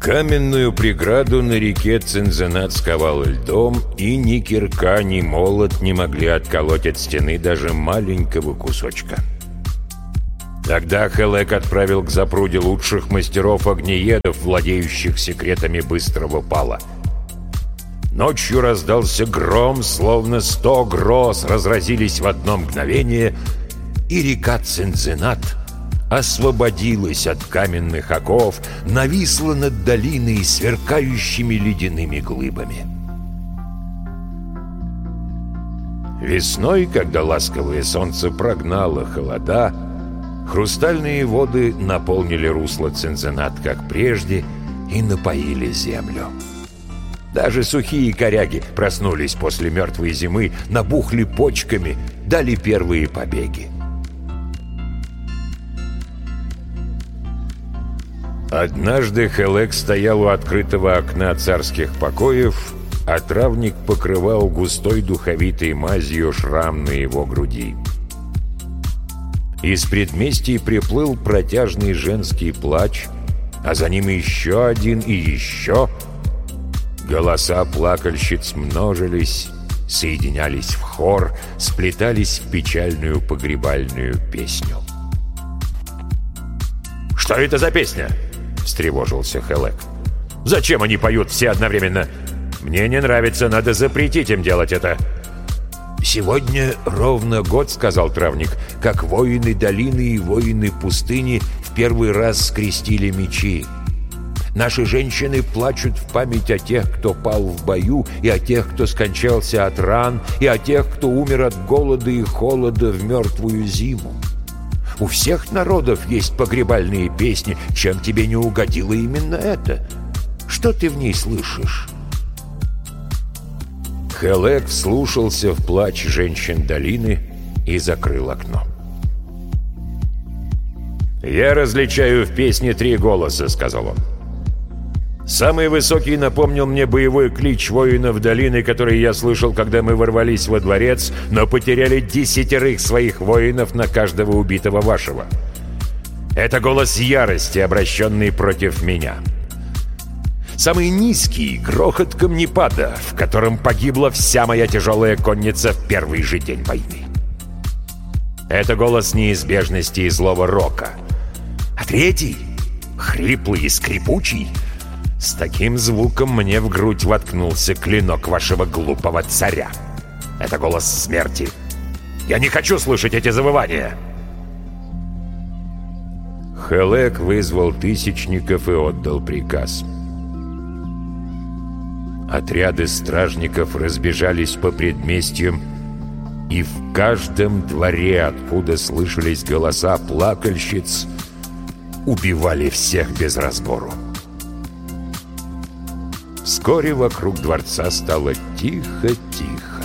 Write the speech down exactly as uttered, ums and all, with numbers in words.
Каменную преграду на реке Цинциннат сковал льдом, и ни кирка, ни молот не могли отколоть от стены даже маленького кусочка. Тогда Хелек отправил к запруде лучших мастеров-огнеедов, владеющих секретами быстрого пала. Ночью раздался гром, словно сто гроз разразились в одно мгновение, и река Цинциннат освободилась от каменных оков, нависла над долиной сверкающими ледяными глыбами. Весной, когда ласковое солнце прогнало холода, хрустальные воды наполнили русло Цинциннат, как прежде, и напоили землю. Даже сухие коряги проснулись после мертвой зимы, набухли почками, дали первые побеги. Однажды Хелек стоял у открытого окна царских покоев, а травник покрывал густой духовитой мазью шрам на его груди. Из предместий приплыл протяжный женский плач, а за ним еще один и еще. Голоса плакальщиц множились, соединялись в хор, сплетались в печальную погребальную песню. «Что это за песня?» — встревожился Хелек. «Зачем они поют все одновременно? Мне не нравится, надо запретить им делать это». «Сегодня ровно год, — сказал травник, — как воины долины и воины пустыни в первый раз скрестили мечи. Наши женщины плачут в память о тех, кто пал в бою, и о тех, кто скончался от ран, и о тех, кто умер от голода и холода в мертвую зиму. У всех народов есть погребальные песни. Чем тебе не угодило именно это? Что ты в ней слышишь?» Хелек вслушался в плач женщин долины и закрыл окно. «Я различаю в песне три голоса», — сказал он. «Самый высокий напомнил мне боевой клич воинов долины, который я слышал, когда мы ворвались во дворец, но потеряли десятерых своих воинов на каждого убитого вашего. Это голос ярости, обращенный против меня. Самый низкий — грохот камнепада, в котором погибла вся моя тяжелая конница в первый же день войны. Это голос неизбежности и злого рока. А третий — хриплый и скрипучий. С таким звуком мне в грудь воткнулся клинок вашего глупого царя. Это голос смерти. Я не хочу слышать эти завывания!» Хелек вызвал тысячников и отдал приказ. Отряды стражников разбежались по предместьям, и в каждом дворе, откуда слышались голоса плакальщиц, убивали всех без разбору. Вскоре вокруг дворца стало тихо-тихо.